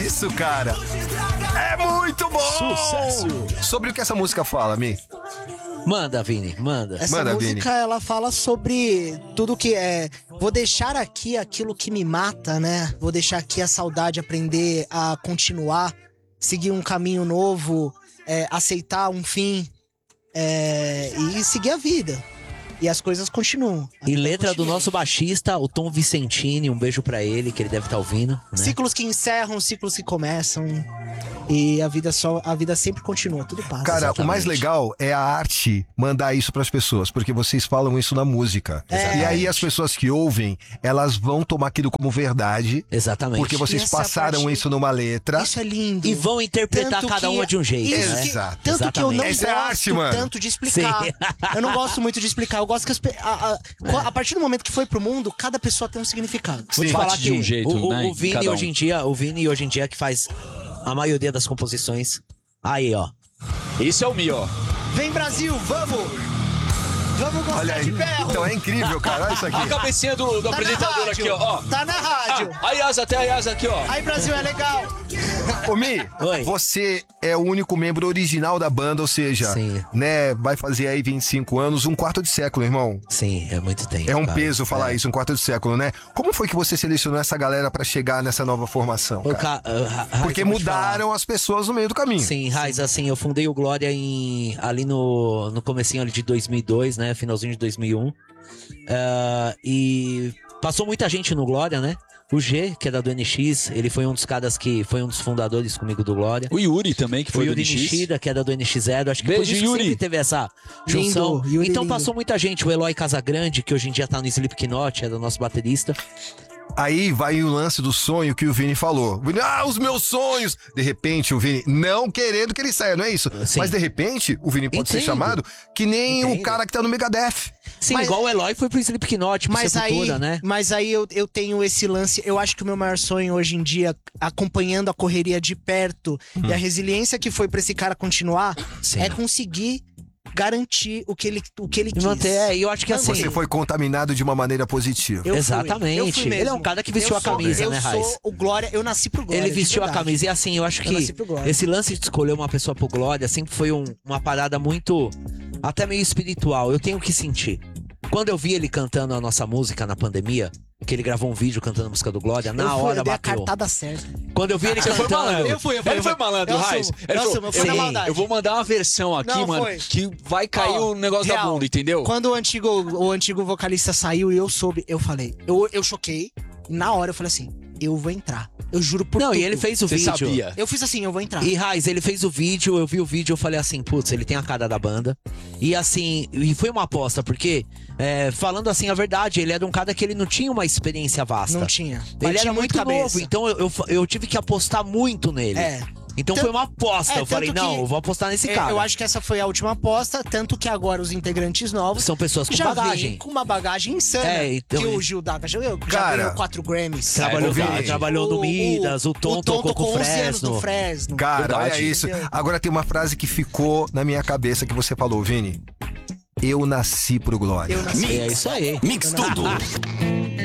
isso, cara. É muito bom! Sucesso! Sobre o que essa música fala, Mi? Manda, Vini, manda. Essa Manda, música, Vini. ela fala sobre tudo que é... Vou deixar aqui aquilo que me mata, né? Vou deixar aqui a saudade, aprender a continuar, seguir um caminho novo, aceitar um fim e seguir a vida. E as coisas continuam. E letra do nosso baixista, o Tom Vicentini, um beijo pra ele, que ele deve estar ouvindo, né? Ciclos que encerram, ciclos que começam. E a vida sempre continua, tudo passa. Cara, Exatamente. o mais legal é a arte mandar isso pras pessoas, porque vocês falam isso na música. E aí as pessoas que ouvem, elas vão tomar aquilo como verdade, Exatamente. porque vocês Essa passaram parte- isso numa letra. Isso é lindo. E vão interpretar Tanto cada que- uma de um jeito, isso né? que- Exato. Tanto que eu não Essa é gosto arte, mano. tanto de explicar. Sim. Eu não gosto muito de explicar. Eu gosto que a partir do momento que foi pro mundo, cada pessoa tem um significado. Vou te Bate falar de que um jeito, né, o Vini cada um. hoje em dia que faz a maioria das composições. Aí, ó. Esse é o Mi, ó. Vem, Brasil, vamos! Vamos com Olha o aí. de ferro! Então é incrível, cara. Olha isso aqui. A cabecinha do Tá na apresentador rádio, aqui, ó. Tá na rádio. A Yasa, até a Yasa aqui, ó. Aí, Brasil, é legal. Ô, Mi, Oi. você é o único membro original da banda, ou seja, Sim. né, vai fazer aí 25 anos, um quarto de século, irmão. Sim, é muito tempo. É um cara. peso falar isso, um quarto de século, né? Como foi que você selecionou essa galera pra chegar nessa nova formação, Ô, cara? Raiz, Porque eu vou te falar. mudaram as pessoas no meio do caminho. Sim, Raiz, assim, eu fundei o Glória ali no comecinho ali de 2002, né, finalzinho de 2001. E passou muita gente no Glória, né? O G, que é da do NX, ele foi um dos caras que foi um dos fundadores comigo do Glória. O Yuri também, que O foi do Yuri NX. Nishida, que é da do NX0. Acho que por Beijo, isso que Yuri. sempre teve essa junção. Lindo, Yuri Então lindo. passou muita gente. O Eloy Casagrande, que hoje em dia tá no Slipknot, é do nosso baterista. Aí vai o lance do sonho que o Vini falou. Vini, os meus sonhos! De repente, o Vini, não querendo que ele saia, não é isso? Sim. Mas de repente, o Vini pode ser Entendo. chamado que nem o Entendo. cara que tá no Megadeth. Sim, Mas- igual o Eloy foi pro Slipknot, pro Mas Sepultura, aí, né? mas aí eu tenho esse lance. Eu acho que o meu maior sonho hoje em dia, acompanhando a correria de perto e a resiliência que foi pra esse cara continuar, Sim. é conseguir garantir o que ele E quis. manter, e eu acho que assim... Você foi contaminado de uma maneira positiva. Eu fui, Exatamente. eu fui mesmo. Ele é um cara que vestiu Eu a camisa, sou, né, Eu Raiz? sou o Glória, eu nasci pro Glória. Ele de vestiu a verdade. camisa. E assim, eu acho Eu que nasci pro Glória. esse lance de escolher uma pessoa pro Glória sempre foi uma parada muito... Até meio espiritual. Eu tenho que sentir. Quando eu vi ele cantando a nossa música na pandemia, que ele gravou um vídeo cantando a música do Glória, na hora eu dei a bateu. cartada certa. Quando eu vi ele Você foi cantando... malandro. Eu fui. Ele foi malandro, Eu Raiz. assumo, Ele eu falou, assumo, eu fui na sim, maldade. eu vou mandar uma versão aqui, Não, mano, foi. que vai cair Ó, o negócio da real, bunda, entendeu? Quando o antigo vocalista saiu e eu soube, eu falei, eu choquei. E na hora eu falei assim, eu vou entrar. Eu juro por Não, tudo. e ele fez o Você vídeo. sabia. Eu fiz assim, eu vou entrar. E Raiz, ele fez o vídeo, eu vi o vídeo, eu falei assim, putz, ele tem a cara da banda. E assim, e foi uma aposta, porque, falando assim a verdade, ele era um cara que ele não tinha uma experiência vasta. Não tinha. Ele Batia era muito cabeça. novo, então eu tive que apostar muito nele. É. Então Tanto- foi uma aposta. Eu falei, tanto que- não, eu vou apostar nesse cara. Eu acho que essa foi a última aposta, tanto que agora os integrantes novos São pessoas com já bagagem. vêm com uma bagagem insana. Então- que o Gil Daga já Cara, ganhou 4 Grammys. Trabalhou, É, Vini. trabalhou no Midas, o Tom tocou com o 11 anos Fresno. no Fresno. Cara, olha Verdade. isso. Entendeu? Agora tem uma frase que ficou na minha cabeça que você falou, Vini. Eu nasci pro Glória. Eu nasci. É isso aí. Mix tudo.